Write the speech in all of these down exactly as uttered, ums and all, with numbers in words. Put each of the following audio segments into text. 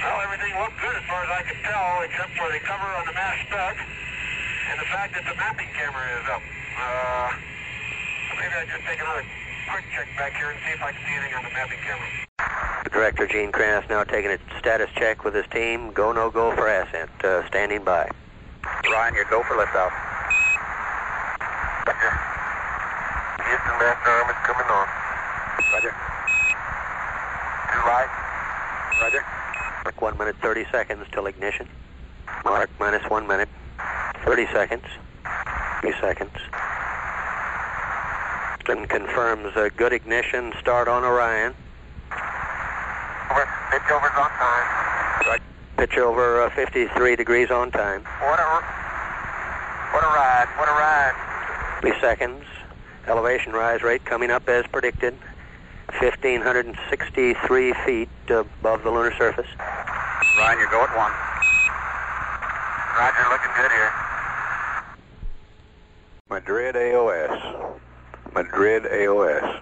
Well, everything looked good as far as I could tell, except for the cover on the mass spec and the fact that the mapping camera is up. Uh, maybe I'll just take another quick check back here and see if I can see anything on the mapping camera. Director Gene Kranz now taking a status check with his team. Go, no go for ascent. Uh, standing by. Ryan, you're go for liftoff. Roger. Houston, master arm is coming on. Roger. Two light. Roger. Mark one minute thirty seconds till ignition. Mark minus one minute. thirty seconds. Three seconds. And confirms a good ignition start on Orion. Over. Pitch over's on time. Right. Pitch over uh, fifty-three degrees on time. What a, what a ride. What a ride. Three seconds. Elevation rise rate coming up as predicted. one thousand five hundred sixty-three feet above the lunar surface. Ryan, you go at one. Roger, looking good here. Madrid A O S. Madrid A O S.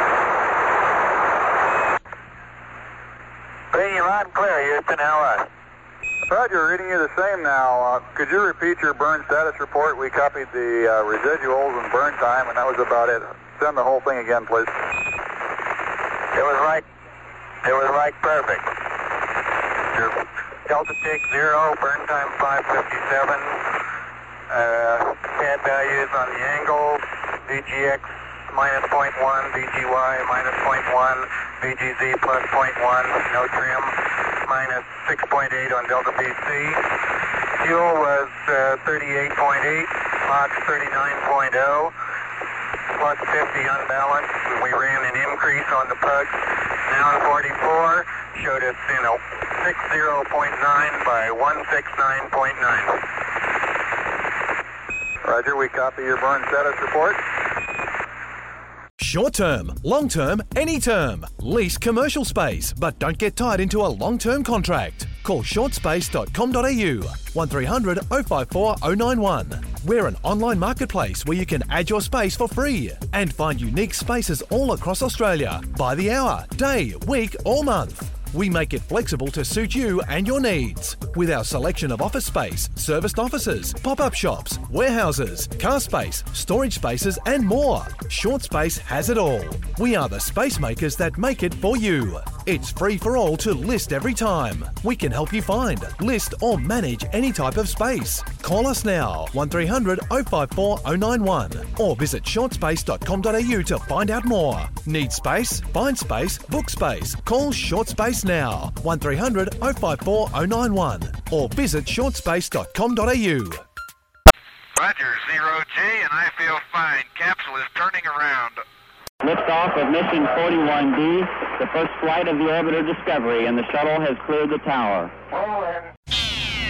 Reading you loud and clear, Houston, L S. Roger, reading you the same now. Uh, could you repeat your burn status report? We copied the uh, residuals and burn time, and that was about it. Send the whole thing again, please. It was right. It was right perfect. Your Delta tick zero, burn time five fifty-seven. Uh, pad values on the angle. V G X minus zero point one, V G Y minus zero point one, V G Z plus zero point one, no trim, minus six point eight on Delta B C. Fuel was uh, thirty-eight point eight, Mach thirty-nine point oh. Plus fifty unbalanced. We ran an increase on the pugs. Down forty-four, showed us in a sixty point nine by one sixty-nine point nine. Roger, we copy your burn status report. Short term, long term, any term. Lease commercial space, but don't get tied into a long-term contract. Call short space dot com dot a u, one three hundred oh five four oh nine one. We're an online marketplace where you can add your space for free and find unique spaces all across Australia by the hour, day, week or month. We make it flexible to suit you and your needs. With our selection of office space, serviced offices, pop-up shops, warehouses, car space, storage spaces and more. Short Space has it all. We are the space makers that make it for you. It's free for all to list every time. We can help you find, list or manage any type of space. Call us now, one three hundred oh five four oh nine one or visit short space dot com dot a u to find out more. Need space? Find space, book space. Call Short Space now, one three hundred oh five four oh nine one or visit short space dot com dot a u. Roger, zero J, and I feel fine. Capsule is turning around. Liftoff of mission forty-one D, the first flight of the orbiter Discovery, and the shuttle has cleared the tower.